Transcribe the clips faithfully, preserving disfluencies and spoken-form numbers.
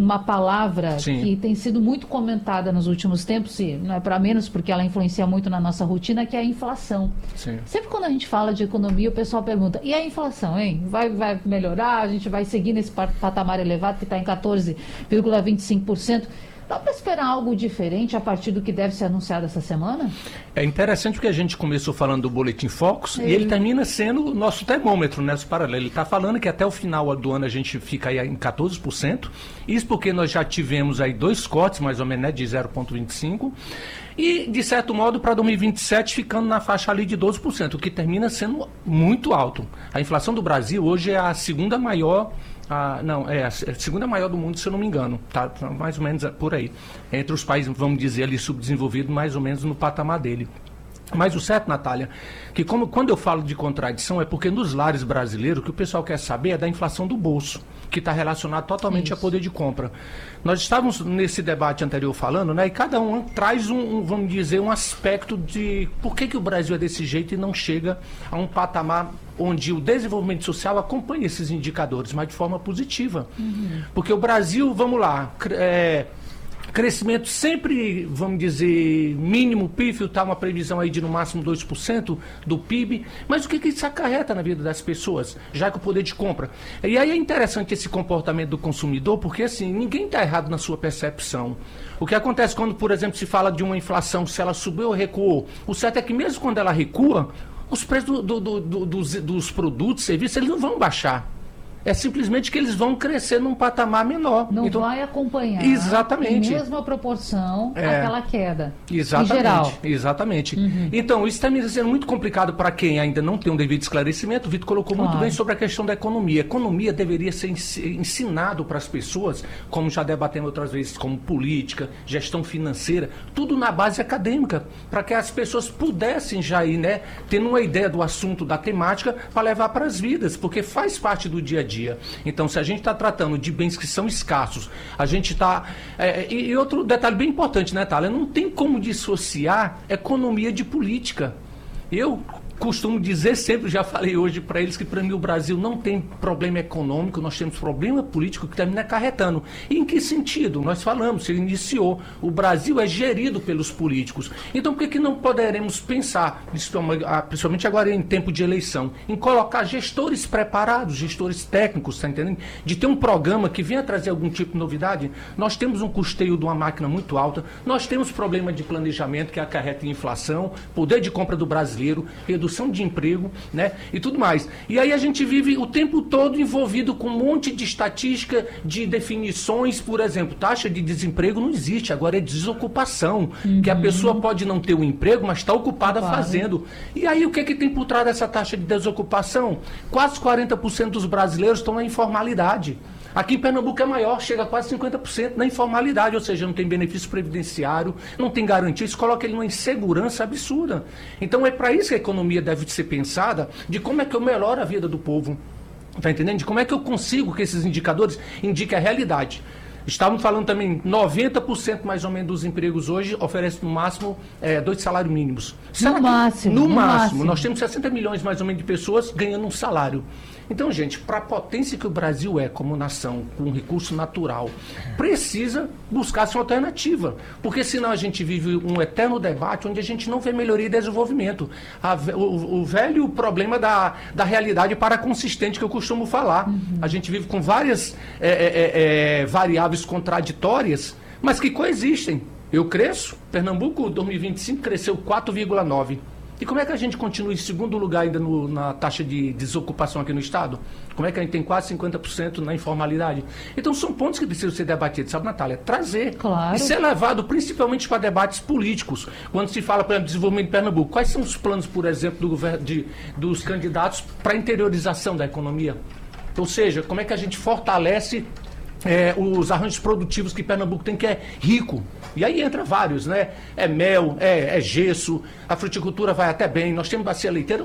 uma palavra Sim. que tem sido muito comentada nos últimos tempos, e não é para menos porque ela influencia muito na nossa rotina, que é a inflação. Sim. Sempre quando a gente fala de economia, o pessoal pergunta, e a inflação, hein? Vai, vai melhorar? A gente vai seguir nesse patamar elevado que está em quatorze vírgula vinte e cinco por cento? Dá para esperar algo diferente a partir do que deve ser anunciado essa semana? É interessante porque a gente começou falando do Boletim Focus É. e ele termina sendo o nosso termômetro, né? Paralelo. Ele está falando que até o final do ano a gente fica aí em quatorze por cento. Isso porque nós já tivemos aí dois cortes, mais ou menos, né, de zero vírgula vinte e cinco. E, de certo modo, para dois mil e vinte e sete, ficando na faixa ali de doze por cento, o que termina sendo muito alto. A inflação do Brasil hoje é a segunda maior... Ah, não, é a segunda maior do mundo, se eu não me engano, tá mais ou menos por aí. Entre os países, vamos dizer, ali subdesenvolvidos, mais ou menos no patamar dele. Mas o certo, Natália, que como, quando eu falo de contradição, é porque nos lares brasileiros, o que o pessoal quer saber é da inflação do bolso, que está relacionado totalmente Isso. a poder de compra. Nós estávamos nesse debate anterior falando, né, e cada um traz um, um, vamos dizer, um aspecto de por que, que o Brasil é desse jeito e não chega a um patamar onde o desenvolvimento social acompanha esses indicadores, mas de forma positiva. Uhum. Porque o Brasil, vamos lá, é, crescimento sempre, vamos dizer, mínimo, pífio, está uma previsão aí de no máximo dois por cento do P I B, mas o que, que isso acarreta na vida das pessoas, já que o poder de compra? E aí é interessante esse comportamento do consumidor, porque assim, ninguém está errado na sua percepção. O que acontece quando, por exemplo, se fala de uma inflação, se ela subiu ou recuou, o certo é que mesmo quando ela recua, os preços do, do, do, dos, dos produtos, serviços, eles não vão baixar. É simplesmente que eles vão crescer num patamar menor. Não então, vai acompanhar exatamente. em mesma proporção É. aquela queda. Exatamente, em geral. exatamente. Uhum. Então, isso está me sendo muito complicado para quem ainda não tem um devido esclarecimento. O Vitor colocou Claro. muito bem sobre a questão da economia. A economia deveria ser ensinado para as pessoas, como já debatemos outras vezes, como política, gestão financeira, tudo na base acadêmica, para que as pessoas pudessem já ir, né, tendo uma ideia do assunto, da temática, para levar para as vidas, porque faz parte do dia a dia. Dia. Então, se a gente está tratando de bens que são escassos, a gente está... É, e, e outro detalhe bem importante, né, Thalia? Não tem como dissociar economia de política. Eu costumo dizer sempre, já falei hoje para eles, que para mim o Brasil não tem problema econômico, nós temos problema político que termina acarretando. E em que sentido? Nós falamos, se iniciou, o Brasil é gerido pelos políticos. Então por que, que não poderemos pensar, principalmente agora em tempo de eleição, em colocar gestores preparados, gestores técnicos, tá entendendo? De ter um programa que venha trazer algum tipo de novidade. Nós temos um custeio de uma máquina muito alta, nós temos problema de planejamento que acarreta em inflação, poder de compra do brasileiro, redução de emprego, né, e tudo mais. E aí a gente vive o tempo todo envolvido com um monte de estatística, de definições, por exemplo, taxa de desemprego não existe, agora é desocupação, uhum. que a pessoa pode não ter um emprego, mas está ocupada claro. fazendo. E aí o que, que tem por trás dessa taxa de desocupação? Quase quarenta por cento dos brasileiros estão na informalidade. Aqui em Pernambuco é maior, chega a quase cinquenta por cento na informalidade, ou seja, não tem benefício previdenciário, não tem garantia, isso coloca ele numa insegurança absurda. Então é para isso que a economia deve ser pensada, de como é que eu melhoro a vida do povo, tá entendendo? De como é que eu consigo que esses indicadores indiquem a realidade. Estávamos falando também, noventa por cento mais ou menos dos empregos hoje oferecem no máximo é, dois salários mínimos. No máximo. No, no máximo. máximo. Nós temos sessenta milhões mais ou menos de pessoas ganhando um salário. Então, gente, para a potência que o Brasil é como nação, com um recurso natural, precisa buscar-se uma alternativa. Porque senão a gente vive um eterno debate onde a gente não vê melhoria e desenvolvimento. A, o, o velho problema da, da realidade paraconsistente que eu costumo falar. Uhum. A gente vive com várias é, é, é, variáveis contraditórias, mas que coexistem. Eu cresço, Pernambuco, dois mil e vinte e cinco, cresceu quatro vírgula nove por cento. E como é que a gente continua em segundo lugar ainda no, na taxa de desocupação aqui no Estado? Como é que a gente tem quase cinquenta por cento na informalidade? Então são pontos que precisam ser debatidos, sabe, Natália? Trazer. Claro. E ser levado principalmente para debates políticos. Quando se fala, por exemplo, de desenvolvimento de Pernambuco, quais são os planos, por exemplo, do governo, de, dos candidatos para a interiorização da economia? Ou seja, como é que a gente fortalece É, os arranjos produtivos que Pernambuco tem, que é rico. E aí entra vários, né? É mel, é, é gesso, a fruticultura vai até bem, nós temos bacia leiteira.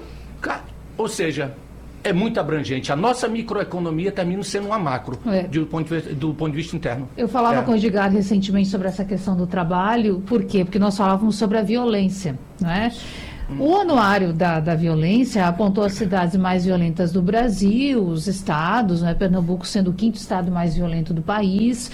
Ou seja, é muito abrangente. A nossa microeconomia termina sendo uma macro, é. do, ponto de, do ponto de vista interno. Eu falava é. com o Edgar recentemente sobre essa questão do trabalho. Por quê? Porque nós falávamos sobre a violência, não é? O anuário da, da violência apontou as cidades mais violentas do Brasil, os estados, né? Pernambuco sendo o quinto estado mais violento do país,